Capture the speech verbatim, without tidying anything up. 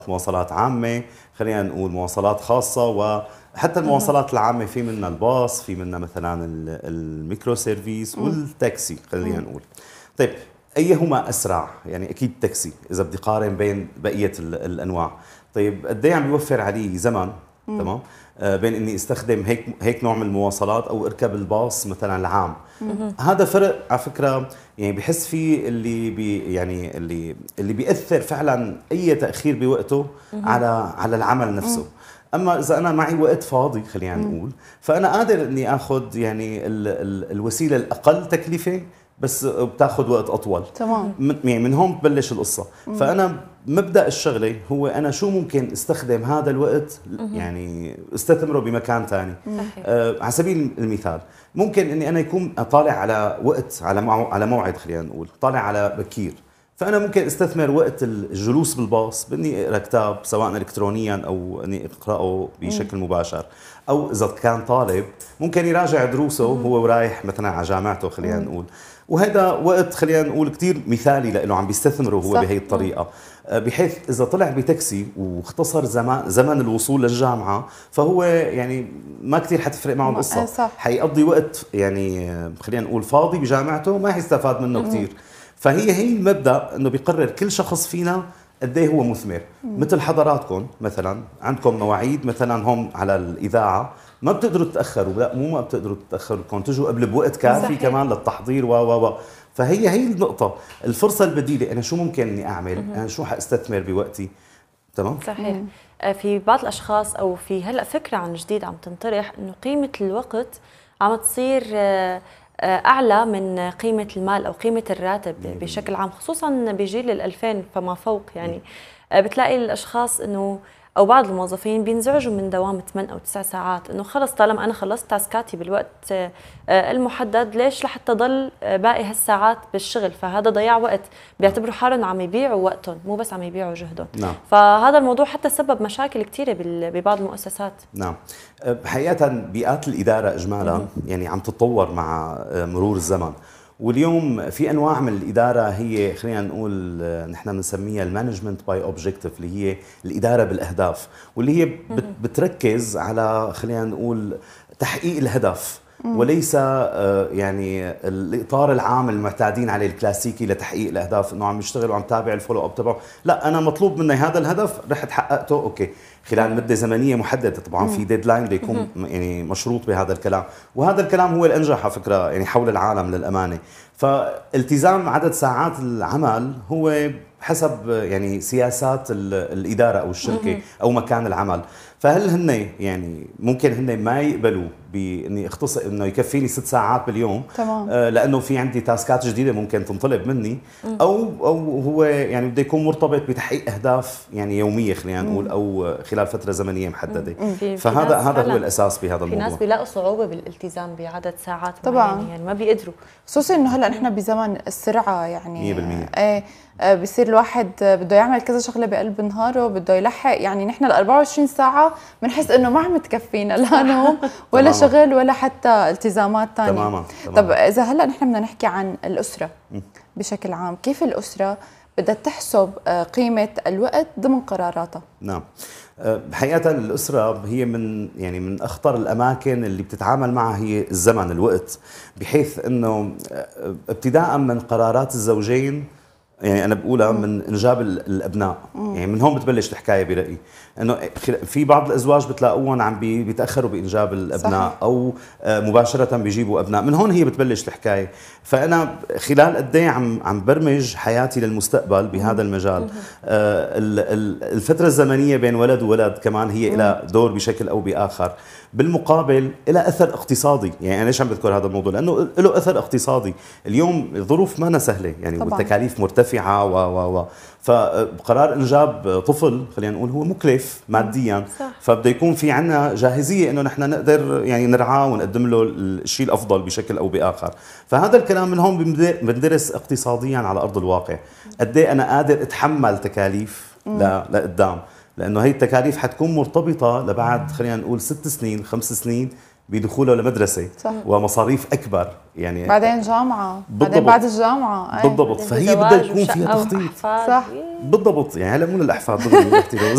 مواصلات عامة، خلينا نقول مواصلات خاصة، وحتى المواصلات العامة في منها الباص، في منها مثلا الميكرو سيرفيس والتاكسي خلينا نقول. طيب أيهما أسرع؟ يعني أكيد تاكسي إذا بدي قارن بين بقية الأنواع. طيب قد ايه عم بيوفر علي زمن؟ تمام. آه بين اني استخدم هيك هيك نوع من المواصلات او اركب الباص مثلا العام. هذا فرق على فكره، يعني بحس فيه اللي بي يعني اللي اللي بياثر فعلا اي تاخير بوقته على على العمل نفسه. اما اذا انا معي وقت فاضي خلينا نقول، فانا قادر اني اخذ يعني ال ال الوسيله الاقل تكلفه بس بتاخذ وقت اطول. تمام. يعني من هون ببلش القصه. مم. فانا مبدا الشغله هو انا شو ممكن استخدم هذا الوقت، يعني استثمره بمكان ثاني. آه على سبيل المثال ممكن اني انا يكون اطالع على وقت، على مو على موعد خلينا نقول، طالع على بكير، فانا ممكن استثمر وقت الجلوس بالباص باني اقرا كتاب سواء الكترونيا او اني اقراه بشكل مباشر، او اذا كان طالب ممكن يراجع دروسه وهو رايح مثلا على جامعته خلينا نقول. وهذا وقت خلينا نقول كثير مثالي له، عم بيستثمره هو بهي الطريقه، بحيث اذا طلع بتاكسي واختصر زمان زمن الوصول للجامعه فهو يعني ما كثير حتفرق معه القصه، حيقضي وقت يعني خلينا نقول فاضي بجامعته ما حيستفاد منه كثير. فهي هي المبدا انه بيقرر كل شخص فينا قد ايه هو مثمر. مثل حضراتكم مثلا عندكم مواعيد مثلا هم على الاذاعه ما بتقدروا تتاخروا، لا مو ما بتقدروا تتاخروا، بدكم تجوا قبل بوقت كافي صحيح. كمان للتحضير و و و فهي هي النقطه، الفرصه البديله انا شو ممكن اني اعمل، انا شو حاستثمر بوقتي. تمام صحيح. في بعض الاشخاص او في هلا فكره عن جديد عم تنطرح انه قيمه الوقت عم تصير اعلى من قيمه المال او قيمه الراتب بشكل عام، خصوصا بجيل الألفين فما فوق. يعني بتلاقي الاشخاص انه او بعض الموظفين بينزعجوا من دوام ثمان او تسع ساعات، انه خلص طالما انا خلصت تاسكاتي بالوقت المحدد ليش لحتى ضل باقي هالساعات بالشغل؟ فهذا ضياع وقت، بيعتبروا حالهم عم يبيعوا وقتهم مو بس عم يبيعوا جهدهم. نعم. فهذا الموضوع حتى سبب مشاكل كثيره ببعض المؤسسات. نعم. حقيقه بيئات الاداره اجمالا يعني عم تتطور مع مرور الزمن، واليوم في انواع من الاداره هي خلينا نقول نحن بنسميها المانجمنت باي اوبجكتيف، اللي هي الاداره بالاهداف، واللي هي بتركز على خلينا نقول تحقيق الهدف وليس يعني الاطار العام المعتادين عليه الكلاسيكي لتحقيق الاهداف، انه عم يشتغل وعم تابع الفولو اب تبعه. لا انا مطلوب مني هذا الهدف رحت حققته اوكي خلال مده زمنيه محدده، طبعا في ديدلاين بده يكون يعني مشروط بهذا الكلام، وهذا الكلام هو الانجح على فكره يعني حول العالم للامانه. فالتزام عدد ساعات العمل هو حسب يعني سياسات الاداره او الشركه او مكان العمل. فهل هن يعني ممكن هن ما يقبلوا باني اختصر انه يكفيني ست ساعات باليوم تمام. آه لانه في عندي تاسكات جديده ممكن تنطلب مني، او او هو يعني بده يكون مرتبط بتحقيق اهداف يعني يوميه خلينا نقول او خلال فتره زمنيه محدده. فهذا هذا هو الاساس بهذا الموضوع. في ناس بيلاقوا صعوبه بالالتزام بعدد ساعات طبعا يعني ما بيقدروا، خصوصا انه هلا نحن بزمن السرعه يعني مية بالمية. ايه بصير الواحد بده يعمل كذا شغله بقلب نهاره، بده يلحق. يعني نحن ال أربعة وعشرين ساعه بنحس انه ما عم تكفينا لا نوم ولا شغل ولا حتى التزامات ثانيه. تماما. طب اذا هلا نحن بدنا نحكي عن الاسره بشكل عام، كيف الاسره بدها تحسب قيمه الوقت ضمن قراراتها؟ نعم. حقيقة الأسرة هي من يعني من أخطر الأماكن اللي بتتعامل معها هي الزمن، الوقت، بحيث أنه ابتداء من قرارات الزوجين، يعني أنا بقولها من إنجاب الأبناء، يعني من هون بتبلش الحكاية برأيي، إنه في بعض الأزواج بتلاقوهم عم بيتأخروا بإنجاب الأبناء صحيح. أو مباشرة بيجيبوا أبناء، من هون هي بتبلش الحكاية. فأنا خلال قد إيه عم عم برمج حياتي للمستقبل بهذا المجال. آه الفترة الزمنية بين ولد وولد كمان هي لها دور بشكل أو بآخر. بالمقابل لها اثر اقتصادي، يعني انا ليش عم بذكر هذا الموضوع؟ لانه له اثر اقتصادي. اليوم الظروف ما سهله يعني طبعاً. والتكاليف مرتفعه و و و فقرار انجاب طفل خلينا نقول هو مكلف ماديا، فبده يكون في عندنا جاهزيه انه نحن نقدر يعني نرعاه ونقدم له الشيء الافضل بشكل او باخر. فهذا الكلام من هون بندرس اقتصاديا على ارض الواقع قد ايه انا قادر اتحمل تكاليف لقدام، لانه هي التكاليف حتكون مرتبطه لبعد خلينا نقول ست سنين خمس سنين بدخوله لمدرسه صح. ومصاريف اكبر يعني بعدين جامعه بعدين بالضبط. بعد الجامعه. بالضبط. فهي بدها يكون فيها تخطيط. صح بالضبط. يعني هلا مو للاحفاد دغري بدك تتجوز